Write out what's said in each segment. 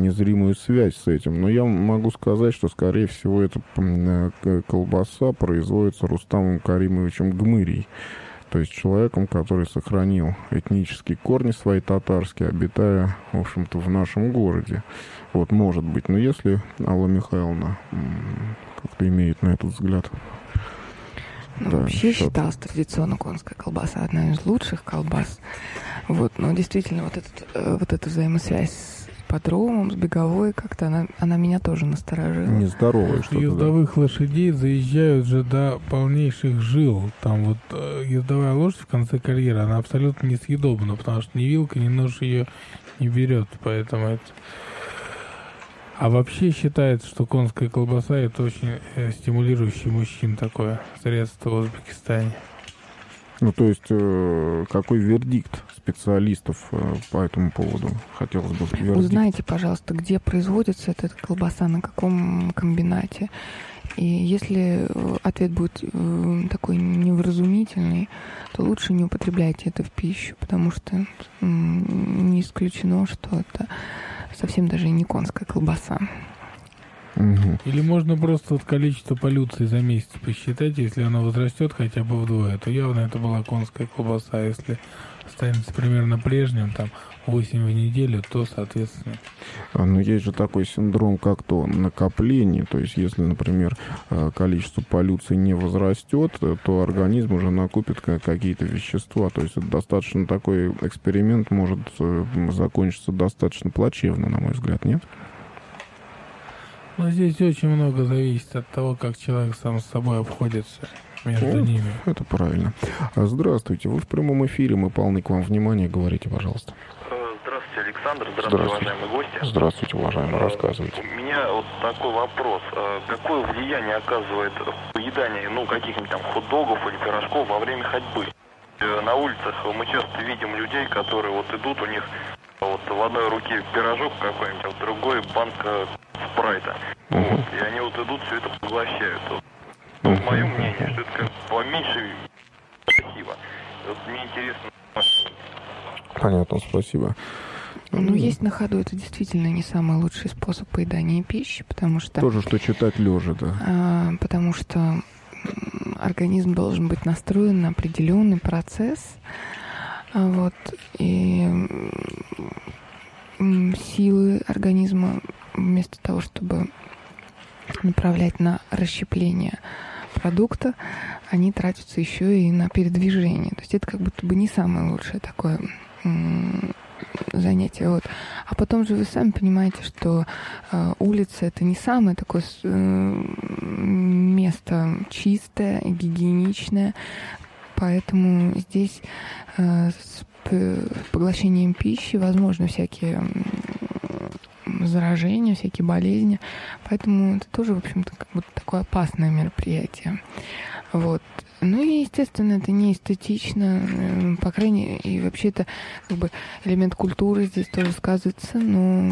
незримую связь с этим. Но я могу сказать, что, скорее всего, эта колбаса производится Рустамом Каримовичем Гмырей. То есть человеком, который сохранил этнические корни свои татарские, обитая, в общем-то, в нашем городе. Вот, может быть. Но если Алла Михайловна как-то имеет на этот взгляд... Ну, да, вообще считалась традиционно конская колбаса одна из лучших колбас. Вот, но действительно, вот эта взаимосвязь с ипподромом, с беговой, как-то она меня тоже насторожила. Нездоровая что-то. Ездовых лошадей заезжают же до полнейших жил. Там вот ездовая лошадь в конце карьеры, она абсолютно несъедобна, потому что ни вилка, ни нож ее не берет. Поэтому это... А вообще считается, что конская колбаса — это очень стимулирующий мужчин такое средство в Узбекистане. Ну, то есть, какой вердикт специалистов по этому поводу? Хотелось бы вердикт. Узнайте, пожалуйста, где производится эта колбаса, на каком комбинате. И если ответ будет такой невразумительный, то лучше не употребляйте это в пищу, потому что не исключено, что это совсем даже не конская колбаса. Угу. Или можно просто вот количество полюций за месяц посчитать, если оно возрастет хотя бы вдвое, то явно это была конская колбаса. Если останется примерно прежним, там 8 в неделю, то соответственно. Но есть же такой синдром, как то накопление. То есть, если, например, количество полюций не возрастет, то организм уже накопит какие-то вещества. То есть, это достаточно такой эксперимент может закончиться достаточно плачевно, на мой взгляд, нет? Но здесь очень много зависит от того, как человек сам с собой обходится между ними. Это правильно. Здравствуйте, вы в прямом эфире, мы полны к вам внимания, говорите, пожалуйста. Здравствуйте, Александр, здравствуйте, уважаемые гости. Здравствуйте, уважаемый, рассказывайте. У меня вот такой вопрос. Какое влияние оказывает поедание, каких-нибудь там хот-догов или пирожков во время ходьбы? На улицах мы часто видим людей, которые вот идут, у них вот в одной руке пирожок какой-нибудь, а в другой банка спрайта. Вот, и они вот идут, все это поглощают. Вот, мое мнение, что это как поменьше красиво. Вот мне интересно. Понятно, спасибо. Ну, есть на ходу, это действительно не самый лучший способ поедания пищи, потому что... Тоже, что читать лежа, да. Потому что организм должен быть настроен на определенный процесс, вот, и силы организма вместо того, чтобы направлять на расщепление продукта, они тратятся еще и на передвижение. То есть это как будто бы не самое лучшее такое занятие. Вот. А потом же вы сами понимаете, что улица — это не самое такое место чистое и гигиеничное, поэтому здесь с поглощением пищи возможны всякие заражения, всякие болезни, поэтому это тоже, в общем-то, как будто такое опасное мероприятие. Вот. Ну и, естественно, это не эстетично, по крайней мере, и вообще это как бы элемент культуры здесь тоже сказывается, но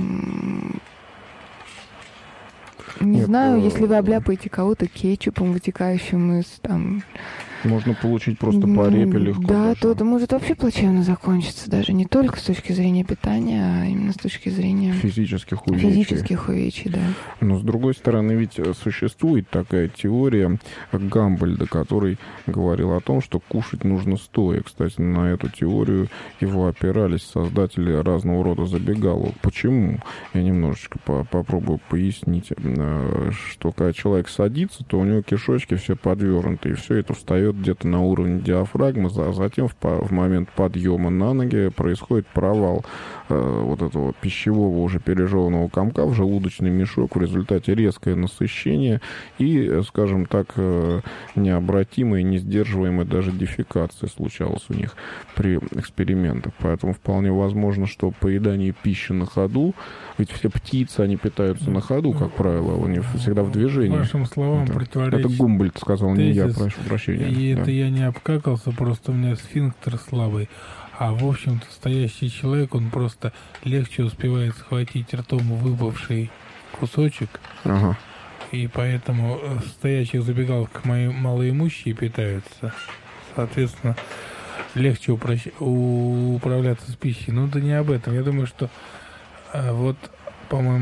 не знаю, если вы обляпаете кого-то кетчупом, вытекающим из там... Можно получить просто по репе легко. Да, даже. то это может вообще плачевно закончиться, даже не только с точки зрения питания, а именно с точки зрения физических увечий. Да. Но, с другой стороны, ведь существует такая теория Гамбольда, который говорил о том, что кушать нужно стоя. Кстати, на эту теорию его опирались создатели разного рода забегаловок. Почему? Я немножечко попробую пояснить, что когда человек садится, то у него кишочки все подвернуты, и все это встает где-то на уровне диафрагмы, а затем в момент подъема на ноги происходит провал вот этого пищевого уже пережеванного комка в желудочный мешок, в результате резкое насыщение и, скажем так, необратимая, несдерживаемая даже дефекация случалась у них при экспериментах. Поэтому вполне возможно, что поедание пищи на ходу, ведь все птицы, они питаются на ходу, как правило, они всегда в движении. Вашим словам противоречит. Это Гумбольдт сказал, не я, прошу прощения. И да. это я не обкакался, просто у меня сфинктер слабый. А, в общем-то, стоящий человек, он просто легче успевает схватить ртом выпавший кусочек. Ага. И поэтому в стоячих забегаловках мои малоимущие питаются. Соответственно, легче управляться с пищей. Но это не об этом. Я думаю, что вот, по-моему,